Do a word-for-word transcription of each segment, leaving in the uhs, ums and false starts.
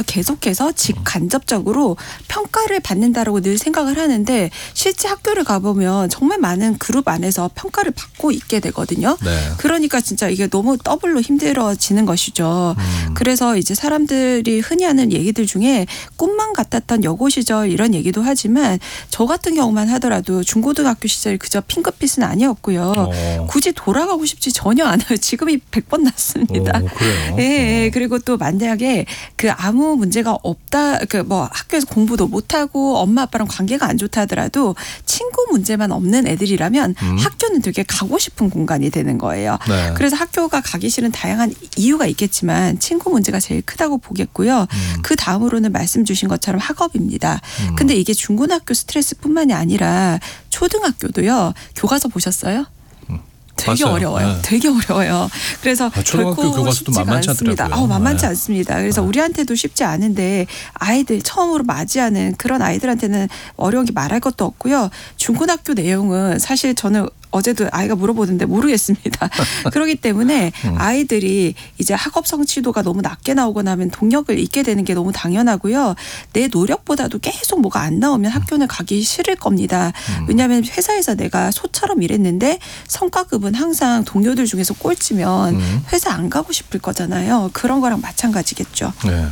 계속해서 직간접적으로 평가를 받는다라고 늘 생각을 하는데 실제 학교를 가보면 정말 많은 그룹 안에서 평가를 받고 있게 되거든요. 네. 그러니까 진짜 이게 너무 더블로 힘들어지는 것이죠. 음. 그래서 이제 사람들이 흔히 하는 얘기들 중에 꿈만 같았던 여고 시절 이런 얘기도 하지만 저 같은 경우만 하더라도 중고등학교 시절이 그저 핑크빛은 아니었고요. 오. 굳이 돌아가고 싶지 전혀 않아요. 지금이 백 번 낫습니다. 오, 그래요? 예, 예. 그리고 또 만약에 그 아무 문제가 없다, 그 뭐 학교에서 공부도 못하고 엄마 아빠랑 관계가 안 좋다 하더라도 친구 문제만 없는 애들이라면 음. 학교는 되게 가고 싶은 공간이 되는 거예요. 네. 그래서 학교가 가기 싫은 다양한 이유가 있겠지만 친구 문제가 제일 크다고 보겠고요. 음. 그 다음으로는 말씀 주신 것처럼 학업입니다. 음. 근데 이게 중고등학교 스트레스뿐만이 아니라 초등학교도요. 교과서 보셨어요? 되게 맞아요. 어려워요. 네. 되게 어려워요. 그래서 아, 초등학교 교과서도 만만치 않습니다. 않더라고요. 어, 만만치 네. 않습니다. 그래서 네. 우리한테도 쉽지 않은데 아이들 처음으로 맞이하는 그런 아이들한테는 어려운 게 말할 것도 없고요. 중고등학교 내용은 사실 저는 어제도 아이가 물어보는데 모르겠습니다. 그렇기 때문에 음. 아이들이 이제 학업 성취도가 너무 낮게 나오거나 하면 동력을 잃게 되는 게 너무 당연하고요. 내 노력보다도 계속 뭐가 안 나오면 학교는 가기 싫을 겁니다. 음. 왜냐하면 회사에서 내가 소처럼 일했는데 성과급은 항상 동료들 중에서 꼴찌면 음. 회사 안 가고 싶을 거잖아요. 그런 거랑 마찬가지겠죠. 네.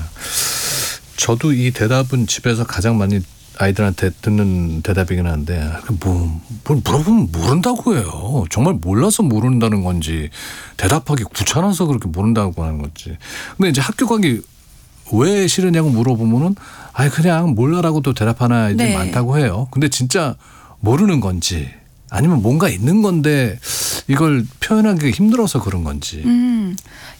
저도 이 대답은 집에서 가장 많이 아이들한테 듣는 대답이긴 한데 뭐, 뭘 물어보면 모른다고 해요. 정말 몰라서 모른다는 건지 대답하기 귀찮아서 그렇게 모른다고 하는 건지. 근데 이제 학교 가기 왜 싫으냐고 물어보면은 아이 그냥 몰라라고 또 대답하는 아이들이 네. 많다고 해요. 근데 진짜 모르는 건지 아니면 뭔가 있는 건데 이걸 표현하기 힘들어서 그런 건지. 음,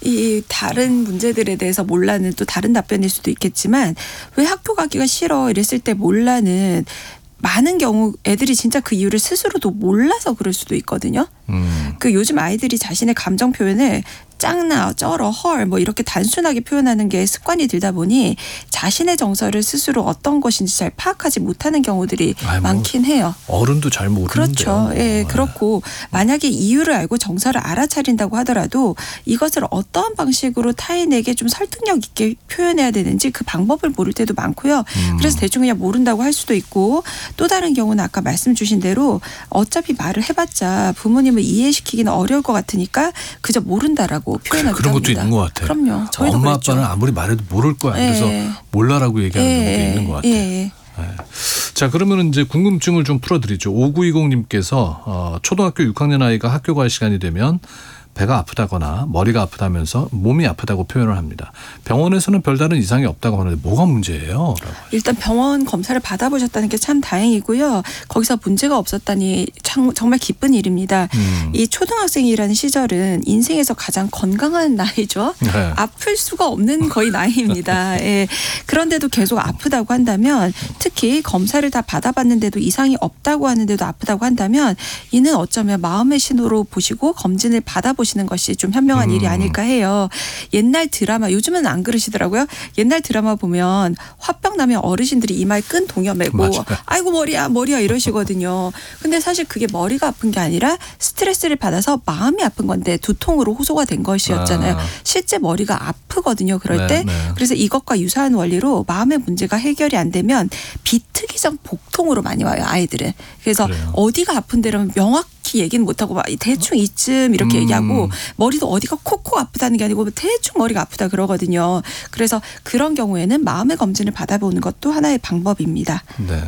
이 다른 문제들에 대해서 몰라는 또 다른 답변일 수도 있겠지만 왜 학교 가기가 싫어 이랬을 때 몰라는 많은 경우 애들이 진짜 그 이유를 스스로도 몰라서 그럴 수도 있거든요. 음. 그 요즘 아이들이 자신의 감정 표현을 짱나, 쩔어, 헐 뭐 이렇게 단순하게 표현하는 게 습관이 들다 보니 자신의 정서를 스스로 어떤 것인지 잘 파악하지 못하는 경우들이 아이, 뭐 많긴 해요. 어른도 잘 모르는데요. 그렇죠. 예, 그렇고 만약에 이유를 알고 정서를 알아차린다고 하더라도 이것을 어떠한 방식으로 타인에게 좀 설득력 있게 표현해야 되는지 그 방법을 모를 때도 많고요. 음. 그래서 대충 그냥 모른다고 할 수도 있고 또 다른 경우는 아까 말씀 주신 대로 어차피 말을 해봤자 부모님을 이해시키기는 어려울 것 같으니까 그저 모른다라고 표현하기도 그런 것도 합니다. 있는 것 같아요. 그럼요. 저희도 엄마 그랬죠. 아빠는 아무리 말해도 모를 거야. 그래서 예. 몰라라고 얘기하는 예. 경우도 있는 것 같아요. 예. 네. 자, 그러면 이제 궁금증을 좀 풀어드리죠. 오구이공님께서 어, 초등학교 육 학년 아이가 학교 갈 시간이 되면 배가 아프다거나 머리가 아프다면서 몸이 아프다고 표현을 합니다. 병원에서는 별다른 이상이 없다고 하는데 뭐가 문제예요? 일단 병원 검사를 받아보셨다는 게 참 다행이고요. 거기서 문제가 없었다니 참, 정말 기쁜 일입니다. 음. 이 초등학생이라는 시절은 인생에서 가장 건강한 나이죠. 네. 아플 수가 없는 거의 나이입니다. 예. 그런데도 계속 아프다고 한다면 특히 검사를 다 받아봤는데도 이상이 없다고 하는데도 아프다고 한다면 이는 어쩌면 마음의 신호로 보시고 검진을 받아보시는 시는 것이 좀 현명한 음. 일이 아닐까 해요. 옛날 드라마 요즘은 안 그러시더라고요. 옛날 드라마 보면 화병 나면 어르신들이 이마에 끈 동여 매고 맞아요. 아이고 머리야 머리야 이러시거든요. 근데 사실 그게 머리가 아픈 게 아니라 스트레스를 받아서 마음이 아픈 건데 두통으로 호소가 된 것이었잖아요. 아. 실제 머리가 아프거든요. 그럴 네, 때. 네. 그래서 이것과 유사한 원리로 마음의 문제가 해결이 안 되면 비특이적 복통으로 많이 와요. 아이들은. 그래서 그래요. 어디가 아픈데라면 명확 얘기는 못하고 막 대충 이쯤 이렇게 음. 얘기하고 머리도 어디가 콕콕 아프다는 게 아니고 대충 머리가 아프다 그러거든요. 그래서 그런 경우에는 마음의 검진을 받아보는 것도 하나의 방법입니다. 네.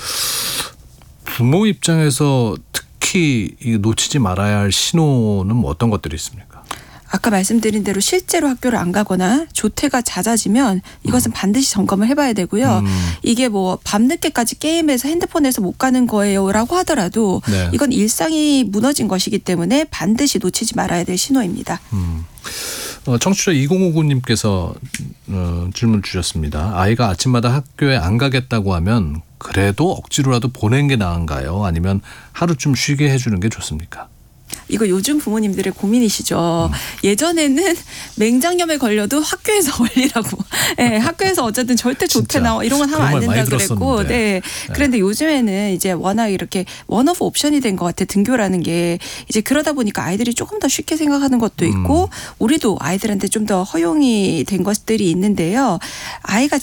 부모 입장에서 특히 놓치지 말아야 할 신호는 어떤 것들이 있습니까? 아까 말씀드린 대로 실제로 학교를 안 가거나 조퇴가 잦아지면 이것은 음. 반드시 점검을 해봐야 되고요. 음. 이게 뭐 밤늦게까지 게임해서 핸드폰에서 못 가는 거예요라고 하더라도 네. 이건 일상이 무너진 것이기 때문에 반드시 놓치지 말아야 될 신호입니다. 음. 어, 청취자 이공오구님께서 어, 질문 주셨습니다. 아이가 아침마다 학교에 안 가겠다고 하면 그래도 억지로라도 보낸 게 나은가요? 아니면 하루쯤 쉬게 해주는 게 좋습니까? 이거 요즘 부모님들의 고민이시죠. 음. 예전에는 맹장염에 걸려도 학교에서 걸리라고. 네, 학교에서 어쨌든 절대 조퇴 나와 이런 건 하면 안 된다 그랬고. 네. 네. 그런데 요즘에는 이제 워낙 이렇게 원 오브 옵션이 된 것 같아. 등교라는 게 이제 그러다 보니까 아이들이 조금 더 쉽게 생각하는 것도 있고 음. 우리도 아이들한테 좀 더 허용이 된 것들이 있는데요. 아이가